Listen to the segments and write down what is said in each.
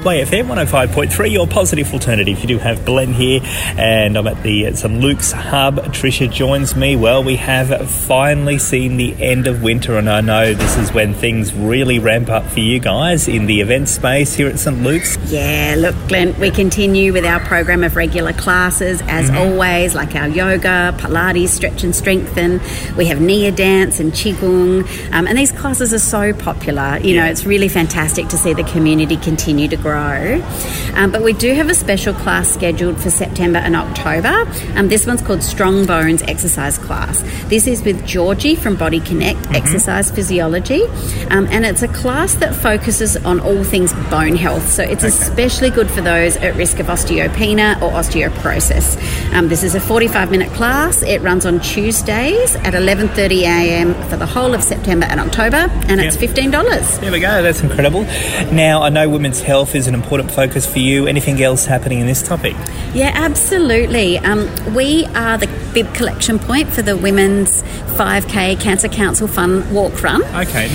YFM 105.3, your positive alternative. You do have Glenn here, and I'm at the St Luke's Hub. Tricia joins me. Well, we have finally seen the end of winter, and I know this is when things really ramp up for you guys in the event space here at St Luke's. Yeah, look, Glenn, we continue with our program of regular classes, as always, like our yoga, Pilates, stretch and strengthen. We have Nia dance and Qigong, and these classes are so popular. You know, it's really fantastic to see the community continue to grow. But we do have a special class scheduled for September and October. This one's called Strong Bones Exercise Class. This is with Georgie from Body Connect, Exercise Physiology, and it's a class that focuses on all things bone health. So it's especially good for those at risk of osteopenia or osteoporosis. This is a 45-minute class. It runs on Tuesdays at 11:30am for the whole of September and October, and it's $15. There we go. That's incredible. Now, I know women's health is an important focus for you. Anything else happening in this topic? Yeah, absolutely. We are the bib collection point for the Women's 5K Cancer Council Fun Walk Run. Okay.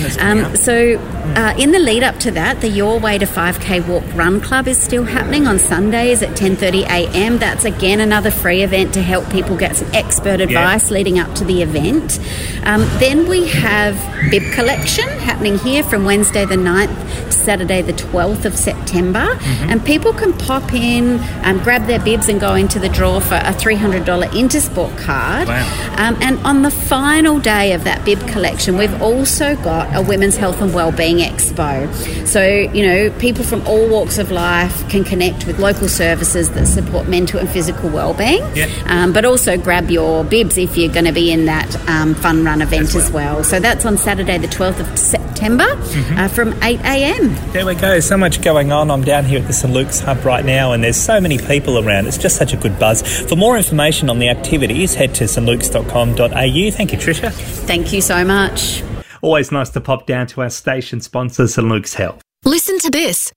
In the lead up to that, the Your Way to 5K Walk Run Club is still happening on Sundays at 10:30am. That's again another free event to help people get some expert advice leading up to the event. Then we have bib collection happening here from Wednesday the 9th to Saturday the 12th of September. And people can pop in, grab their bibs and go into the draw for a $300 Intersport card. Wow. And on the final day of that bib collection, we've also got a Women's Health and Wellbeing Expo. So, you know, people from all walks of life can connect with local services that support mental and physical wellbeing. But also grab your bibs if you're going to be in that fun run event as well. So that's on Saturday the 12th of September from 8am. There we go. So much going on. I'm down here at the St Luke's Hub right now, and there's so many people around. It's just such a good buzz. For more information on the activities, head to stlukes.com.au. Thank you, Tricia. Thank you so much. Always nice to pop down to our station sponsor, St Luke's Health. Listen to this.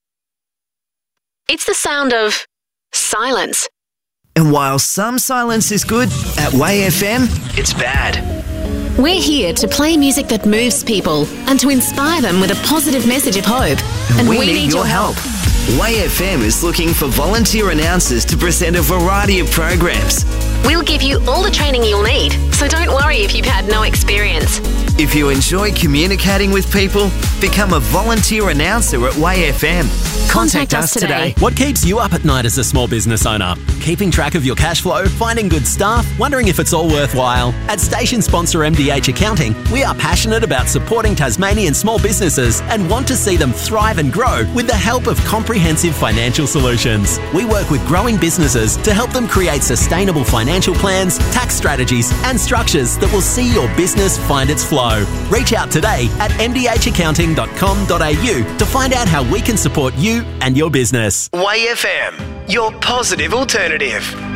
It's the sound of silence. And while some silence is good, at WayFM, it's bad. We're here to play music that moves people and to inspire them with a positive message of hope. And we need your help. WayFM is looking for volunteer announcers to present a variety of programs. We'll give you all the training you'll need, so don't worry if you've had no experience. If you enjoy communicating with people, become a volunteer announcer at WayFM. Contact us today. What keeps you up at night as a small business owner? Keeping track of your cash flow, finding good staff, wondering if it's all worthwhile? At station sponsor MDH Accounting, we are passionate about supporting Tasmanian small businesses and want to see them thrive and grow with the help of comprehensive financial solutions. We work with growing businesses to help them create sustainable financial plans, tax strategies and structures that will see your business find its flow. Reach out today at mdhaccounting.com.au to find out how we can support you and your business. WayFM, your positive alternative.